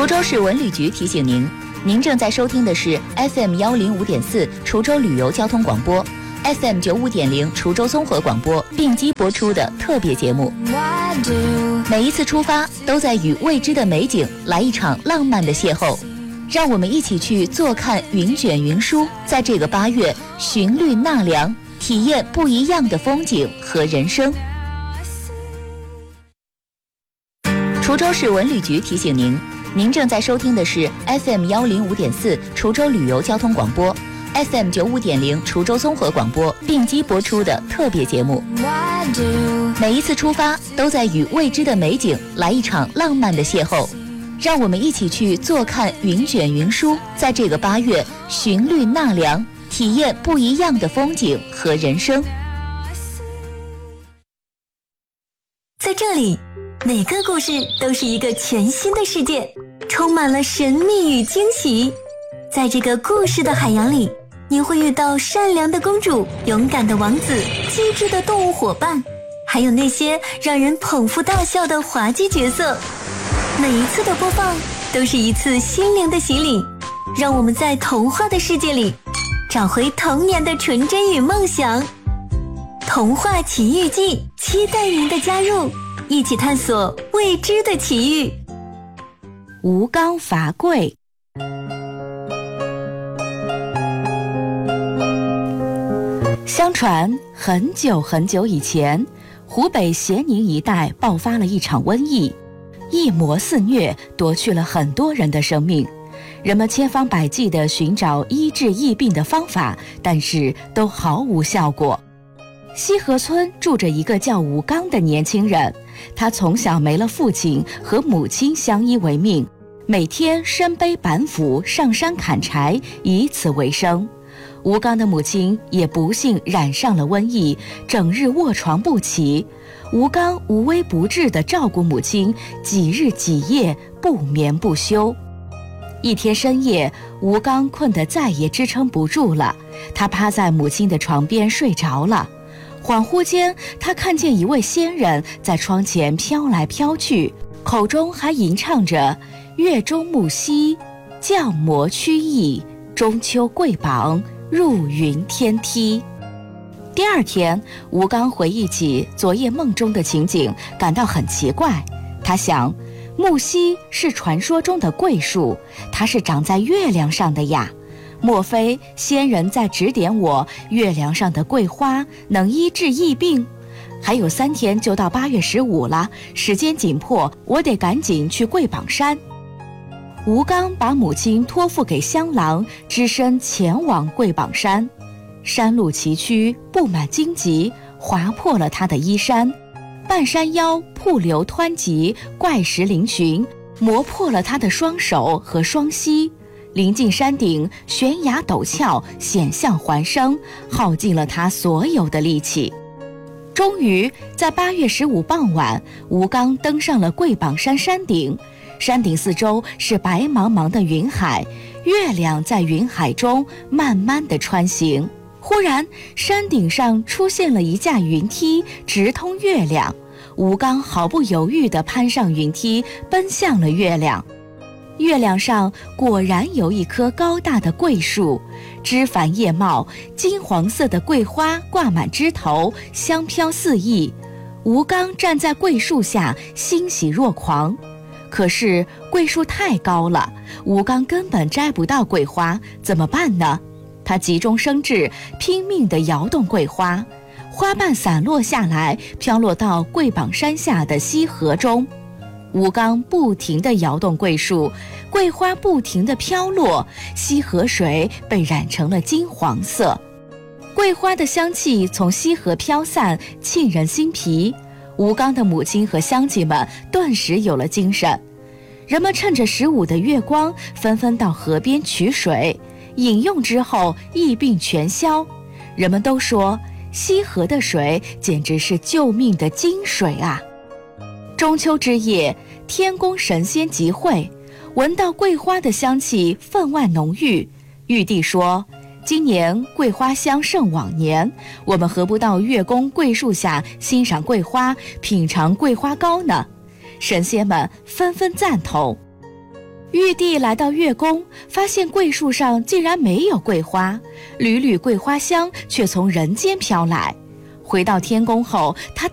滁州市文旅局提醒您，您正在收听的是 FM105.4 滁州旅游交通广播， FM95.0 滁州综合广播并机播出的特别节目。每一次出发都在与未知的美景来一场浪漫的邂逅，让我们一起去坐看云卷云舒，在这个8月寻绿纳凉，体验不一样的风景和人生。滁州市文旅局提醒您，您正在收听的是 FM105.4 滁州旅游交通广播， FM95.0 滁州综合广播并机播出的特别节目。每一次出发都在与未知的美景来一场浪漫的邂逅，让我们一起去坐看云卷云舒，在这个8月寻绿纳凉，体验不一样的风景和人生。 在这里，每个故事都是一个全新的世界，充满了神秘与惊喜。在这个故事的海洋里，你会遇到善良的公主、勇敢的王子、机智的动物伙伴，还有那些让人捧腹大笑的滑稽角色。每一次的播放都是一次心灵的洗礼，让我们在童话的世界里找回童年的纯真与梦想。童话奇遇记，期待您的加入，一起探索未知的奇遇。 吴刚伐桂。相传很久很久以前，湖北咸宁一带爆发了一场瘟疫，疫魔肆虐，夺去了很多人的生命。人们千方百计地寻找医治疫病的方法，但是都毫无效果。西河村住着一个叫吴刚的年轻人，他从小没了父亲，和母亲相依为命，每天身背板斧上山砍柴，以此为生。吴刚的母亲也不幸染上了瘟疫，整日卧床不起。吴刚无微不至地照顾母亲，几日几夜不眠不休。一天深夜，吴刚困得再也支撑不住了，他趴在母亲的床边睡着了。恍惚间，他看见一位仙人在窗前飘来飘去，口中还吟唱着月中木兮降魔驱疫，中秋桂榜入云天梯。第二天，吴刚回忆起昨夜梦中的情景，感到很奇怪。他想，木兮是传说中的桂树，它是长在月亮上的呀，莫非仙人在指点我，月亮上的桂花能医治疫病？还有3天就到8月15了，时间紧迫，我得赶紧去桂榜山。吴刚把母亲托付给香郎，只身前往桂榜山。山路崎岖，布满荆棘，划破了他的衣衫。半山腰瀑流湍急，怪石嶙峋，磨破了他的双手和双膝。临近山顶，悬崖陡峭，险象环生，耗尽了他所有的力气。终于在8月15傍晚，吴刚登上了桂榜山山顶。山顶四周是白茫茫的云海，月亮在云海中慢慢地穿行。忽然，山顶上出现了一架云梯，直通月亮。吴刚毫不犹豫地攀上云梯，奔向了月亮。月亮上果然有一棵高大的桂树，枝繁叶茂，金黄色的桂花挂满枝头，香飘四溢。吴刚站在桂树下，欣喜若狂。可是桂树太高了，吴刚根本摘不到桂花，怎么办呢？他急中生智，拼命地摇动桂花，花瓣散落下来，飘落到桂榜山下的溪河中。吴刚不停地摇动桂树，桂花不停地飘落，溪河水被染成了金黄色。桂花的香气从溪河飘散，沁人心脾。吴刚的母亲和乡亲们顿时有了精神。人们趁着15的月光，纷纷到河边取水，饮用之后疫病全消。人们都说，溪河的水简直是救命的金水啊！中秋之夜，天宫神仙集会，闻到桂花的香气分外浓郁。玉帝说，今年桂花香胜往年，我们何不到月宫桂树下欣赏桂花，品尝桂花糕呢？神仙们纷纷赞同。 玉帝来到月宫，发现桂树上竟然没有桂花，缕缕桂花香却从人间飘来。回到天宫后，他